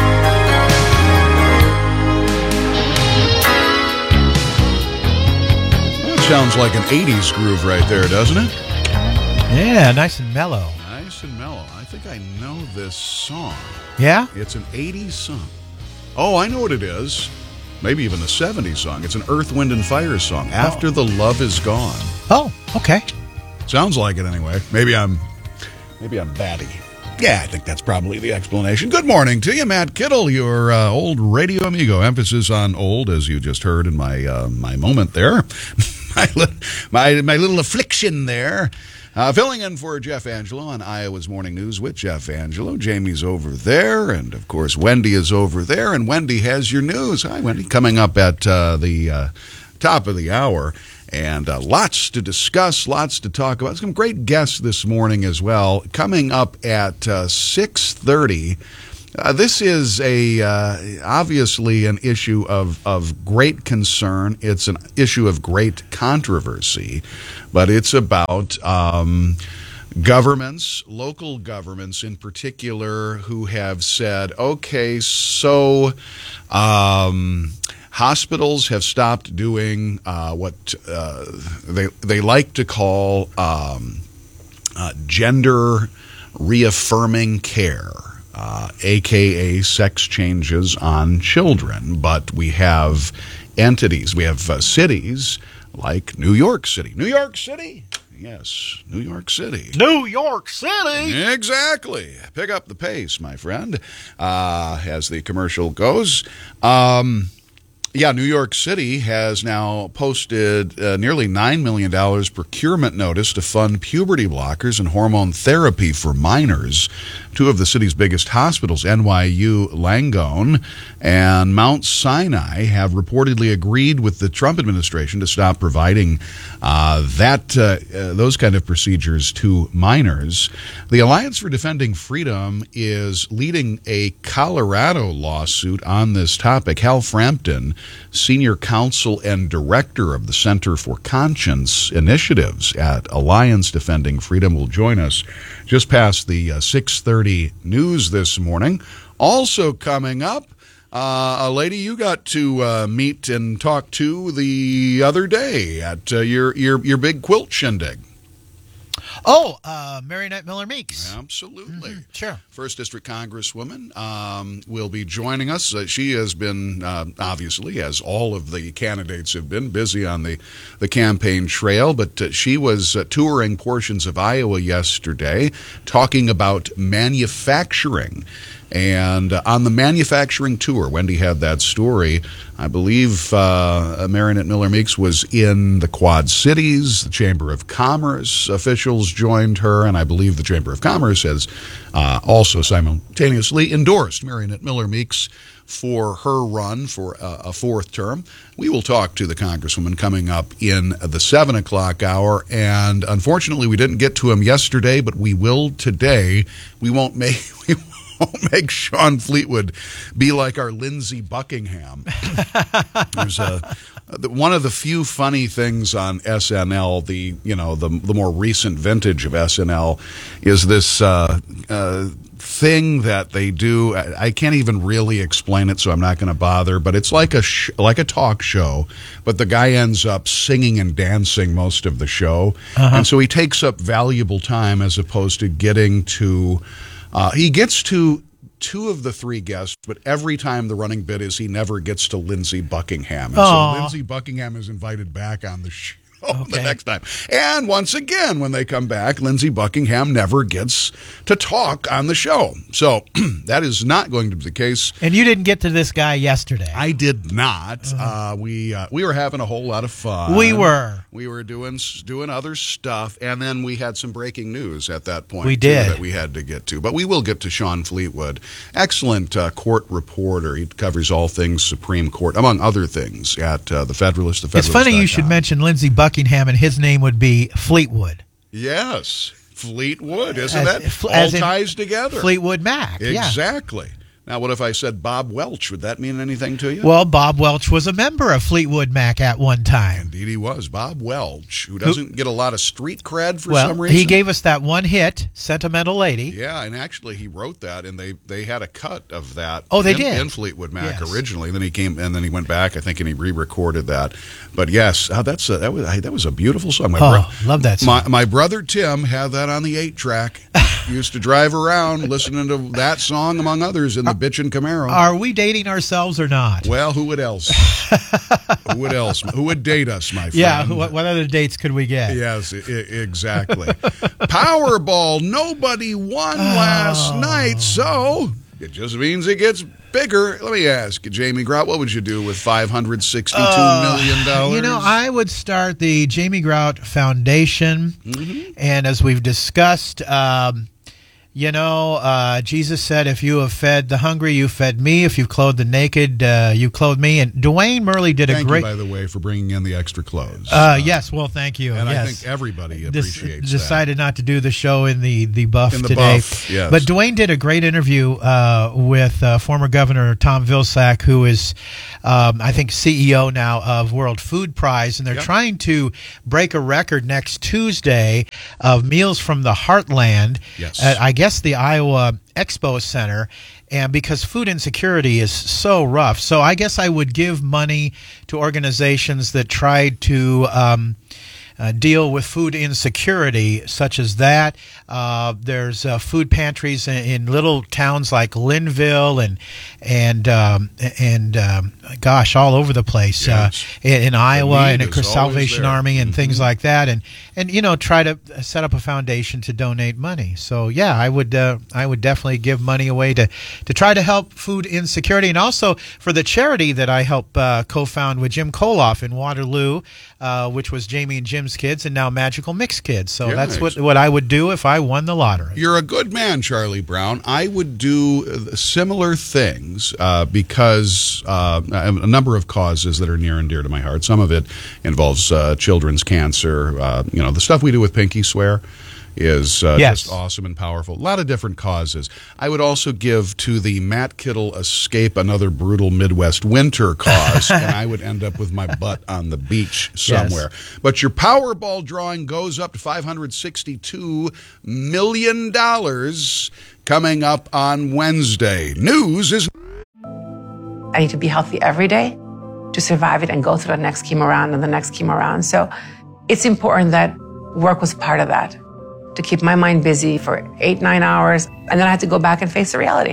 That sounds like an eighties groove right there, doesn't it? Yeah, nice and mellow. Nice and mellow. I think I know this song. Yeah? It's an eighties song. Oh, I know what it is. Maybe even a seventies song. It's an Earth, Wind, and Fire song. Oh. After the Love Is Gone. Oh, okay. Sounds like it anyway. Maybe I'm maybe I'm batty. Yeah, I think that's probably the explanation. Good morning to you, Matt Kittle, your uh, old radio amigo. Emphasis on old, as you just heard in my uh, my moment there. my, my, my little affliction there. Uh, filling in for Jeff Angelo on Iowa's Morning News with Jeff Angelo. Jamie's over there, and of course Wendy is over there, and Wendy has your news. Hi, Wendy. Coming up at uh, the uh, top of the hour, and uh, lots to discuss, lots to talk about. Some great guests this morning as well. Coming up at uh, six thirty. Uh, this is a uh, obviously an issue of, of great concern. It's an issue of great controversy, but it's about um, governments, local governments in particular, who have said, okay, so um, hospitals have stopped doing uh, what uh, they they like to call um, uh, gender reaffirming care. Uh, A K A sex changes on children. But we have entities, we have uh, cities like New York City. New York City? Yes, New York City. New York City! Exactly. Pick up the pace, my friend, uh, as the commercial goes. Um... Yeah, New York City has now posted uh, nearly nine million dollars procurement notice to fund puberty blockers and hormone therapy for minors. Two of the city's biggest hospitals, N Y U Langone and Mount Sinai, have reportedly agreed with the Trump administration to stop providing uh, that uh, uh, those kind of procedures to minors. The Alliance for Defending Freedom is leading a Colorado lawsuit on this topic. Hal Frampton, Senior Counsel and Director of the Center for Conscience Initiatives at Alliance Defending Freedom, will join us just past the uh, six thirty news this morning. Also coming up, uh, a lady you got to uh, meet and talk to the other day at uh, your, your, your big quilt shindig. Oh, uh, Marionette Miller Meeks. Absolutely. Mm-hmm. Sure. First District Congresswoman um, will be joining us. Uh, she has been, uh, obviously, as all of the candidates have been, busy on the, the campaign trail, but uh, she was uh, touring portions of Iowa yesterday, talking about manufacturing. And uh, on the manufacturing tour, Wendy had that story. I believe uh, Marionette Miller Meeks was in the Quad Cities. The Chamber of Commerce officials joined her, and I believe the Chamber of Commerce has uh, also simultaneously endorsed Marionette Miller Meeks for her run for uh, a fourth term. We will talk to the Congresswoman coming up in the seven o'clock hour, and unfortunately we didn't get to him yesterday, but we will today. We won't make... We won't make Sean Fleetwood be like our Lindsey Buckingham. There's a, one of the few funny things on S N L, the you know the the more recent vintage of S N L, is this uh, uh, thing that they do. I, I can't even really explain it, so I'm not going to bother. But it's like a sh- like a talk show, but the guy ends up singing and dancing most of the show, uh-huh. and so he takes up valuable time as opposed to getting to. Uh, he gets to two of the three guests, but every time the running bit is he never gets to Lindsey Buckingham. And Aww. so Lindsey Buckingham is invited back on the show okay. the next time. And once again, when they come back, Lindsey Buckingham never gets to talk on the show. So that is not going to be the case. And you didn't get to this guy yesterday. I did not. Uh, we uh, we were having a whole lot of fun. We were. We were doing doing other stuff, and then we had some breaking news at that point. We too, did. that we had to get to, but we will get to Sean Fleetwood. Excellent uh, court reporter. He covers all things Supreme Court, among other things, at uh, the Federalist. The Federalist. It's funny you should mention Lindsey Buckingham, and his name would be Fleetwood. Yes, Fleetwood. Isn't As- that all as in ties together? Fleetwood Mac. Yeah. Exactly. Now, what if I said Bob Welch? Would that mean anything to you? Well, Bob Welch was a member of Fleetwood Mac at one time. Indeed he was. Bob Welch, who doesn't get a lot of street cred for well, some reason. he gave us that one hit, Sentimental Lady. Yeah, and actually he wrote that, and they, they had a cut of that. Oh, they in, did? in Fleetwood Mac Yes. originally. Then he came, and then he went back, I think, and he re-recorded that. But yes, oh, that's a, that was that was a beautiful song. My Oh, love that song. My, my brother Tim had that on the eight track. Used to drive around listening to that song, among others, in the bitchin' Camaro. Are we dating ourselves or not? Well, who would else? Who would else? Who would date us, my friend? Yeah, what, what other dates could we get? Yes, I- exactly. Powerball, nobody won last night, so It just means it gets bigger. Let me ask you, Jamie Grout, what would you do with five hundred sixty-two Uh, million dollars? You know, I would start the Jamie Grout Foundation. Mm-hmm. And as we've discussed, um, you know, uh, Jesus said, if you have fed the hungry, you fed me. If you've clothed the naked, uh, you clothed me. And Dwayne Murley did Thank a great... you, by the way, for bringing in the extra clothes. Uh, yes, well, thank you. And yes. I think everybody Des- appreciates decided not to do the show in the, the buff In the today. buff, yes. But Dwayne did a great interview uh, with uh, former Governor Tom Vilsack, who is, um, I think, C E O now of World Food Prize. And they're Yep. trying to break a record next Tuesday of meals from the Heartland Yes. at, I guess, the Iowa Expo Center. And because food insecurity is so rough. So I guess I would give money to organizations that tried to um, uh, deal with food insecurity, such as that. Uh, there's uh, food pantries in, in little towns like Linville and and um, and um, gosh, all over the place. Yes. Uh, in, in Iowa need and is at always Salvation there. Army and Mm-hmm. things like that, and and you know try to set up a foundation to donate money. So yeah, I would uh, I would definitely give money away to to try to help food insecurity, and also for the charity that I help uh, co-found with Jim Koloff in Waterloo, uh, which was Jamie and Jim's Kids, and now Magical Mix Kids. So Yeah, that's what nice. what I would do if I won the lottery. You're a good man, Charlie Brown. I would do uh, similar things uh, because uh, a number of causes that are near and dear to my heart. Some of it involves uh, children's cancer. Uh, you know, the stuff we do with Pinky Swear is uh, Yes. just awesome and powerful. A lot of different causes. I would also give to the Matt Kittle Escape Another Brutal Midwest Winter cause, and I would end up with my butt on the beach somewhere. But your Powerball drawing goes up to five hundred sixty-two million dollars coming up on Wednesday. News is... I need to be healthy every day to survive it and go through the next chemo round and the next chemo round. So it's important that work was part of that, to keep my mind busy for eight, nine hours. And then I had to go back and face the reality.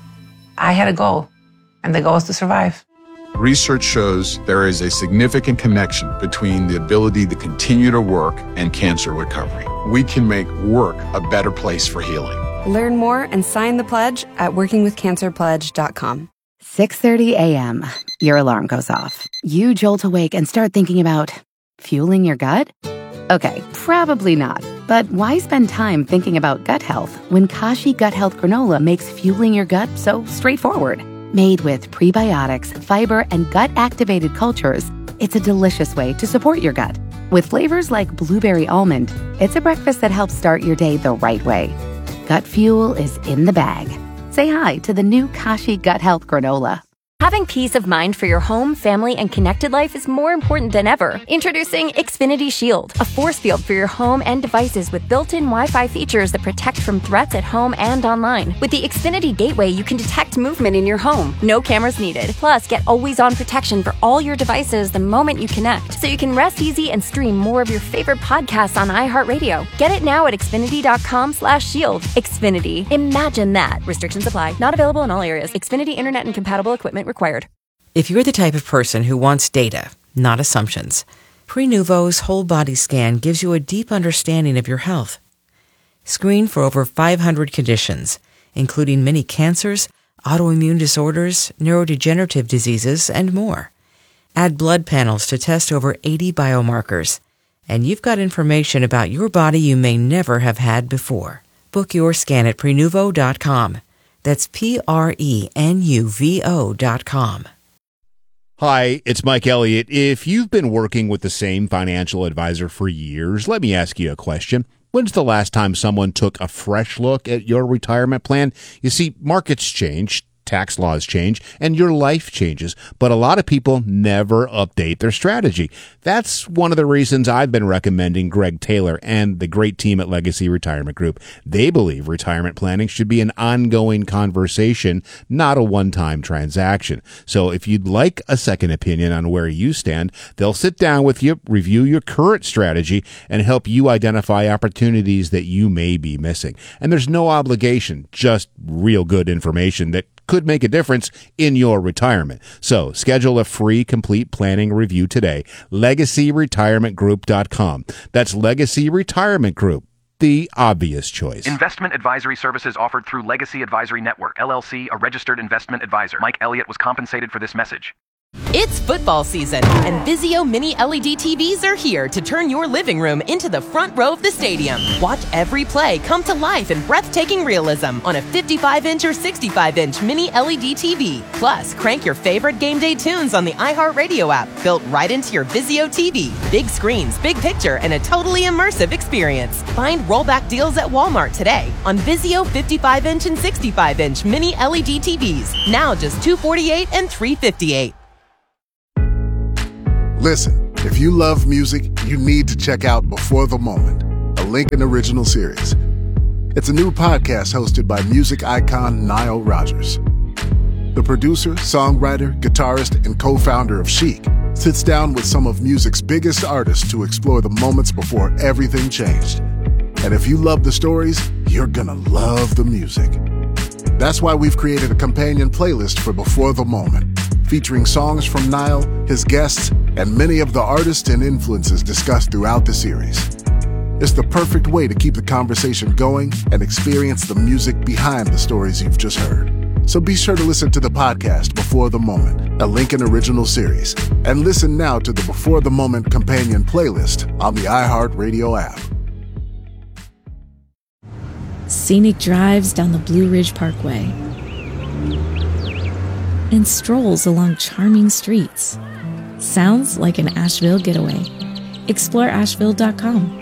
I had a goal, and the goal is to survive. Research shows there is a significant connection between the ability to continue to work and cancer recovery. We can make work a better place for healing. Learn more and sign the pledge at working with cancer pledge dot com. six thirty a.m. Your alarm goes off. You jolt awake and start thinking about fueling your gut? Okay, probably not. But why spend time thinking about gut health when Kashi Gut Health Granola makes fueling your gut so straightforward? Made with prebiotics, fiber, and gut-activated cultures, it's a delicious way to support your gut. With flavors like blueberry almond, it's a breakfast that helps start your day the right way. Gut fuel is in the bag. Say hi to the new Kashi Gut Health Granola. Having peace of mind for your home, family, and connected life is more important than ever. Introducing Xfinity Shield, a force field for your home and devices with built-in Wi-Fi features that protect from threats at home and online. With the Xfinity Gateway, you can detect movement in your home. No cameras needed. Plus, get always-on protection for all your devices the moment you connect, so you can rest easy and stream more of your favorite podcasts on iHeartRadio. Get it now at Xfinity.com slash shield. Xfinity. Imagine that. Restrictions apply. Not available in all areas. Xfinity Internet and compatible equipment required. If you're the type of person who wants data, not assumptions, Prenuvo's whole body scan gives you a deep understanding of your health. Screen for over five hundred conditions, including many cancers, autoimmune disorders, neurodegenerative diseases, and more. Add blood panels to test over eighty biomarkers, and you've got information about your body you may never have had before. Book your scan at Prenuvo dot com. That's P R E N U V O dot com. Hi, it's Mike Elliott. If you've been working with the same financial advisor for years, let me ask you a question. When's the last time someone took a fresh look at your retirement plan? You see, markets change, tax laws change, and your life changes, but a lot of people never update their strategy. That's one of the reasons I've been recommending Greg Taylor and the great team at Legacy Retirement Group. They believe retirement planning should be an ongoing conversation, not a one-time transaction. So if you'd like a second opinion on where you stand, they'll sit down with you, review your current strategy, and help you identify opportunities that you may be missing. And there's no obligation, just real good information that could make a difference in your retirement. So schedule a free complete planning review today. Legacy Retirement Group dot com. That's Legacy Retirement Group the obvious choice. Investment advisory services offered through Legacy Advisory Network, L L C, a registered investment advisor. Mike Elliott was compensated for this message. It's football season, and Vizio Mini L E D T Vs are here to turn your living room into the front row of the stadium. Watch every play come to life in breathtaking realism on a fifty-five inch or sixty-five inch Mini L E D T V. Plus, crank your favorite game day tunes on the iHeartRadio app, built right into your Vizio T V. Big screens, big picture, and a totally immersive experience. Find rollback deals at Walmart today on Vizio fifty-five inch and sixty-five inch Mini L E D T Vs. Now just two hundred forty-eight dollars and three hundred fifty-eight dollars. Listen, if you love music, you need to check out Before the Moment, a Lincoln original series. It's a new podcast hosted by music icon Nile Rodgers. The producer, songwriter, guitarist, and co-founder of Chic sits down with some of music's biggest artists to explore the moments before everything changed. And if you love the stories, you're gonna love the music. That's why we've created a companion playlist for Before the Moment, featuring songs from Nile, his guests, and many of the artists and influences discussed throughout the series. It's the perfect way to keep the conversation going and experience the music behind the stories you've just heard. So be sure to listen to the podcast Before the Moment, a Lincoln original series, and listen now to the Before the Moment companion playlist on the iHeartRadio app. Scenic drives down the Blue Ridge Parkway and strolls along charming streets. Sounds like an Asheville getaway. Explore Asheville dot com.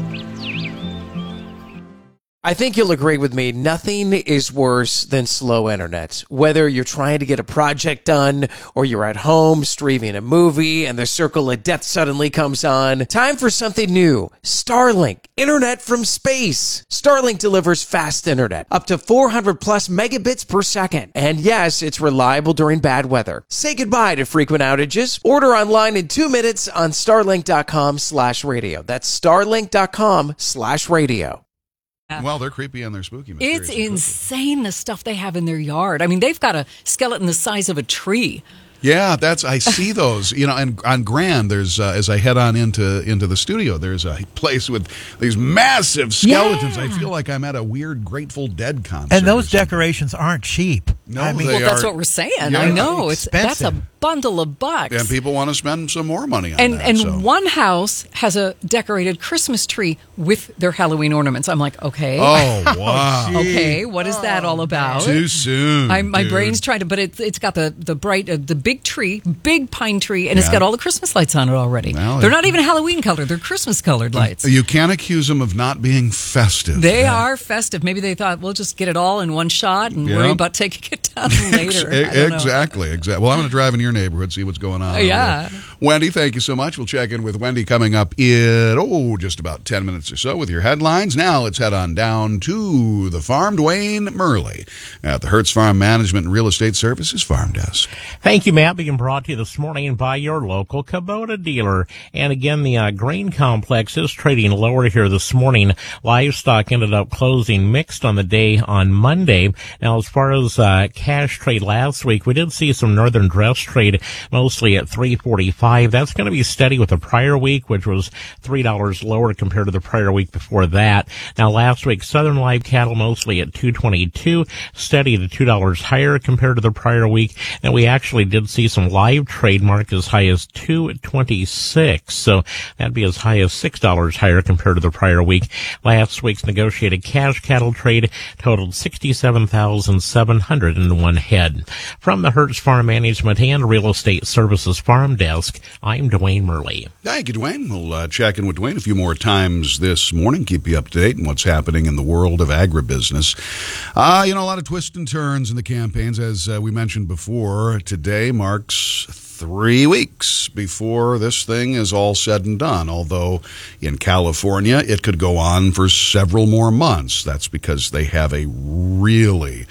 I think you'll agree with me, nothing is worse than slow internet. Whether you're trying to get a project done or you're at home streaming a movie and the circle of death suddenly comes on, time for something new. Starlink, internet from space. Starlink delivers fast internet, up to four hundred plus megabits per second. And yes, it's reliable during bad weather. Say goodbye to frequent outages. Order online in two minutes on starlink dot com slash radio. That's starlink dot com slash radio. Well, they're creepy and they're spooky. It's insane the stuff they have in their yard. I mean, they've got a skeleton the size of a tree. Yeah, that's I see those. You know, and on Grand, there's uh, as I head on into into the studio, there's a place with these massive skeletons. Yeah. I feel like I'm at a weird Grateful Dead concert. And those decorations aren't cheap. No, I mean, they well, that's are, what we're saying. Yeah, I know it's expensive. that's a bundle of bucks. And people want to spend some more money on and, that. And so. one house has a decorated Christmas tree with their Halloween ornaments. I'm like, okay. Oh, wow. Okay, what is that all about? Too soon. I, my dude. brain's trying to, but it, it's got the, the bright, uh, the big tree, big pine tree, and it's Yeah. got all the Christmas lights on it already. Well, they're it- not even Halloween colored, they're Christmas colored lights. You can't accuse them of not being festive. They are festive. Maybe they thought, we'll just get it all in one shot and Yeah. worry about taking it down later. I don't know. Exactly, exactly. Well, I'm going to drive in your neighborhood, see what's going on. over Yeah. there. Wendy, thank you so much. We'll check in with Wendy coming up in, oh, just about ten minutes or so with your headlines. Now let's head on down to the farm. Dwayne Murley at the Hertz Farm Management and Real Estate Services Farm Desk. Thank you, Matt. Being brought to you this morning by your local Kubota dealer. And again, the uh, grain complex is trading lower here this morning. Livestock ended up closing mixed on the day on Monday. Now, as far as uh, cash trade last week, we did see some northern dress trade mostly at three forty-five. That's going to be steady with the prior week, which was three dollars lower compared to the prior week before that. Now, last week, southern live cattle mostly at two twenty-two, steady to two dollars higher compared to the prior week. And we actually did see some live trade mark as high as two twenty-six. So that'd be as high as six dollars higher compared to the prior week. Last week's negotiated cash cattle trade totaled sixty-seven thousand seven hundred one head. From the Hertz Farm Management and Real Estate Services Farm Desk, I'm Dwayne Murley. Thank you, Dwayne. We'll uh, check in with Dwayne a few more times this morning, keep you up to date on what's happening in the world of agribusiness. Uh, you know, a lot of twists and turns in the campaigns, as uh, we mentioned before. Today marks three weeks before this thing is all said and done, although in California it could go on for several more months. That's because they have a really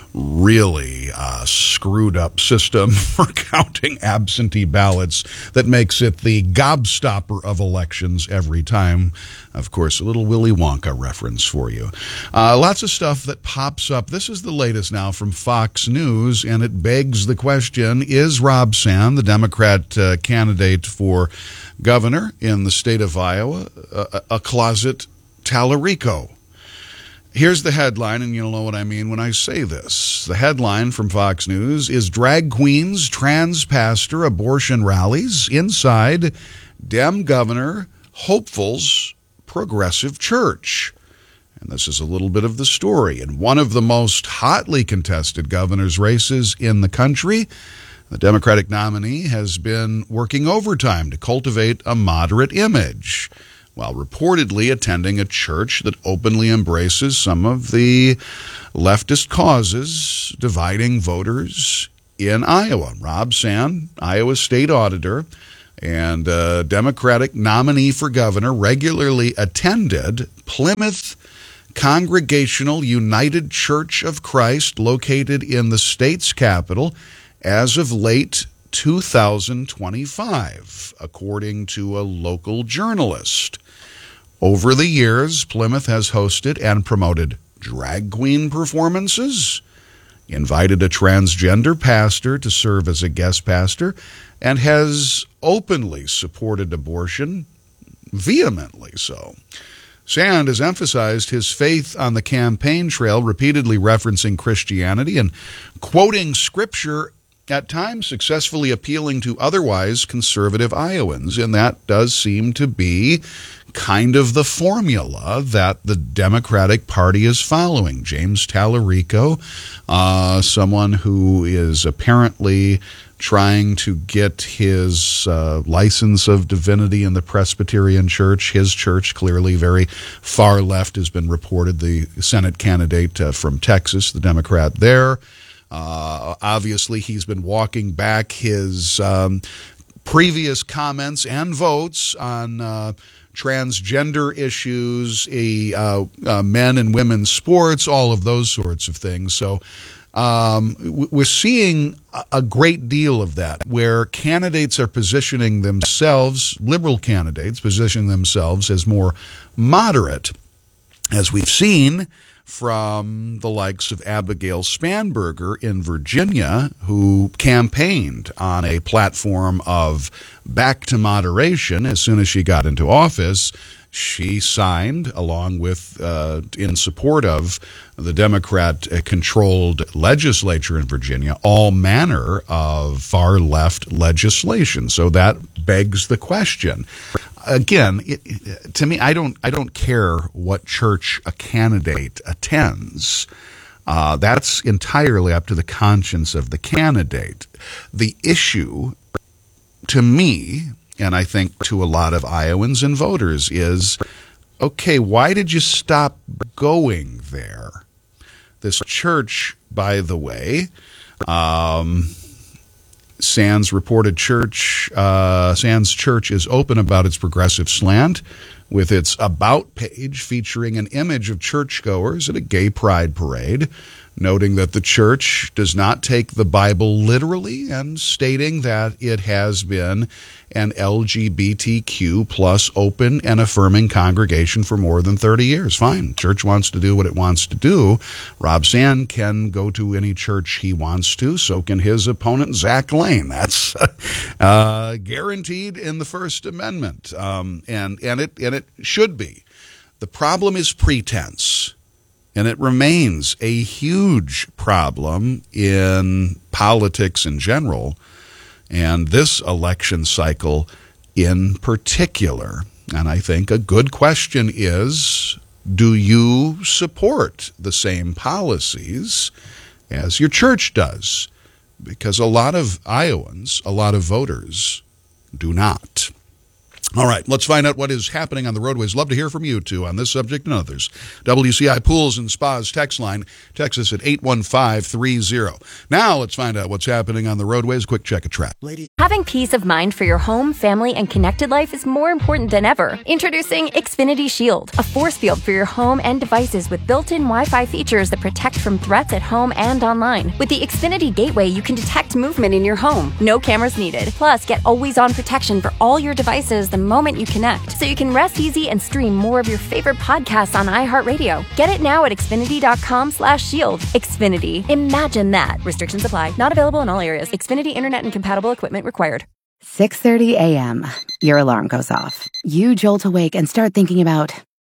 really uh, screwed up system for counting absentee ballots that makes it the gobstopper of elections every time. Of course, a little Willy Wonka reference for you. Uh, lots of stuff that pops up. This is the latest now from Fox News, and it begs the question, is Rob Sand, the Democrat uh, candidate for governor in the state of Iowa, a, a closet Tallarico. Here's the headline, and you'll know what I mean when I say this. The headline from Fox News is Drag Queens, Trans Pastor, Abortion Rallies Inside Dem Governor Hopeful's Progressive Church. And this is a little bit of the story. In one of the most hotly contested governor's races in the country, the Democratic nominee has been working overtime to cultivate a moderate image, while reportedly attending a church that openly embraces some of the leftist causes dividing voters in Iowa. Rob Sand, Iowa State Auditor and uh, Democratic nominee for governor, regularly attended Plymouth Congregational United Church of Christ, located in the state's capital, as of late two thousand twenty-five, according to a local journalist. Over the years, Plymouth has hosted and promoted drag queen performances, invited a transgender pastor to serve as a guest pastor, and has openly supported abortion, vehemently so. Sand has emphasized his faith on the campaign trail, repeatedly referencing Christianity and quoting scripture, at times successfully appealing to otherwise conservative Iowans, and that does seem to be kind of the formula that the Democratic Party is following. James Tallarico, uh, someone who is apparently trying to get his uh, license of divinity in the Presbyterian Church. His church, clearly very far left, has been reported, the Senate candidate uh, from Texas, the Democrat there. Uh, obviously, he's been walking back his um, previous comments and votes on uh, transgender issues, a, uh, uh, men and women's sports, all of those sorts of things. So um, we're seeing a great deal of that, where candidates are positioning themselves, liberal candidates positioning themselves as more moderate, as we've seen from the likes of Abigail Spanberger in Virginia, who campaigned on a platform of back to moderation. As soon as she got into office, she signed, along with, uh, in support of the Democrat-controlled legislature in Virginia, all manner of far-left legislation. So that begs the question. Again, it, it, to me, I don't, I don't care what church a candidate attends. Uh, that's entirely up to the conscience of the candidate. The issue, to me, and I think to a lot of Iowans and voters, is, okay, why did you stop going there? This church, by the way, um, Sands reported church, uh, Sands Church is open about its progressive slant, with its About page featuring an image of churchgoers at a gay pride parade, noting that the church does not take the Bible literally and stating that it has been an L G B T Q plus open and affirming congregation for more than thirty years. Fine. Church wants to do what it wants to do. Rob Sand can go to any church he wants to. So can his opponent, Zach Lane. That's uh, guaranteed in the First Amendment. Um, and, and, it, and it should be. The problem is pretense. And it remains a huge problem in politics in general, and this election cycle in particular. And I think a good question is, do you support the same policies as your church does? Because a lot of Iowans, a lot of voters, do not. All right, let's find out what is happening on the roadways. Love to hear from you, too, on this subject and others. W C I Pools and Spas text line. Text us at eight one five three zero. Now let's find out what's happening on the roadways. Quick check of traffic. Having peace of mind for your home, family, and connected life is more important than ever. Introducing Xfinity Shield, a force field for your home and devices with built-in Wi-Fi features that protect from threats at home and online. With the Xfinity Gateway, you can detect movement in your home. No cameras needed. Plus, get always-on protection for all your devices the moment you connect, so you can rest easy and stream more of your favorite podcasts on iHeartRadio. Get it now at Xfinity.com slash shield. Xfinity. Imagine that. Restrictions apply. Not available in all areas. Xfinity Internet and compatible equipment required. six thirty a.m. Your alarm goes off. You jolt awake and start thinking about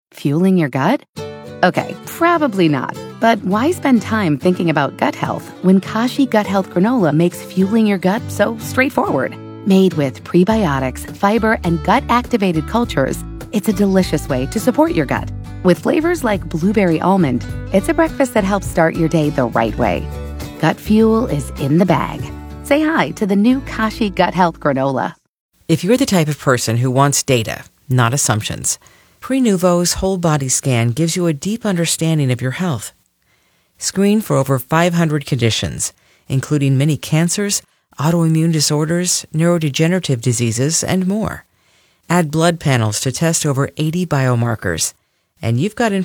Fueling your gut? Okay, probably not. But why spend time thinking about gut health when Kashi Gut Health Granola makes fueling your gut so straightforward? Made with prebiotics, fiber, and gut-activated cultures, it's a delicious way to support your gut. With flavors like blueberry almond, it's a breakfast that helps start your day the right way. Gut fuel is in the bag. Say hi to the new Kashi Gut Health Granola. If you're the type of person who wants data, not assumptions, Prenuvo's whole body scan gives you a deep understanding of your health. Screen for over five hundred conditions, including many cancers, autoimmune disorders, neurodegenerative diseases, and more. Add blood panels to test over eighty biomarkers, and you've got information